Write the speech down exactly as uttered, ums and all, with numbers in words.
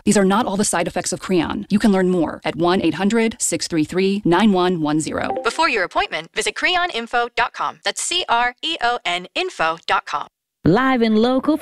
These are not all the side effects of Creon. You can learn more at one eight hundred six three three nine one one zero. Before your appointment, visit creon info dot com. That's C R E O N info dot com. Live and local